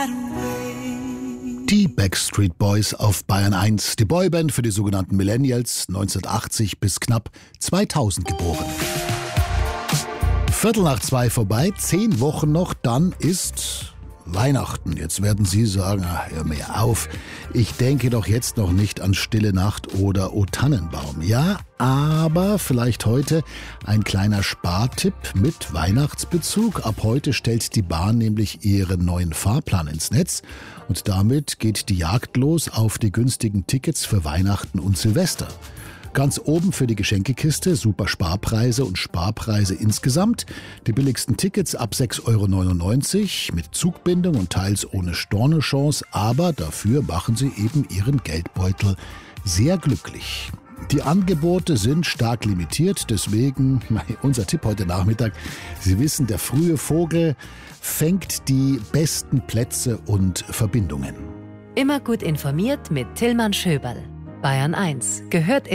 Die Backstreet Boys auf Bayern 1, die Boyband für die sogenannten Millennials, 1980 bis knapp 2000 geboren. 1:15 vorbei, 10 Wochen noch, dann ist Weihnachten. Jetzt werden Sie sagen, hör mir auf, ich denke doch jetzt noch nicht an Stille Nacht oder O Tannenbaum. Ja, aber vielleicht heute ein kleiner Spartipp mit Weihnachtsbezug. Ab heute stellt die Bahn nämlich ihren neuen Fahrplan ins Netz und damit geht die Jagd los auf die günstigen Tickets für Weihnachten und Silvester. Ganz oben für die Geschenkekiste super Sparpreise und Sparpreise insgesamt. Die billigsten Tickets ab 6,99 € mit Zugbindung und teils ohne Stornochance, aber dafür machen sie eben ihren Geldbeutel sehr glücklich. Die Angebote sind stark limitiert, deswegen unser Tipp heute Nachmittag. Sie wissen, der frühe Vogel fängt die besten Plätze und Verbindungen. Immer gut informiert mit Tillmann Schöberl. Bayern 1 gehört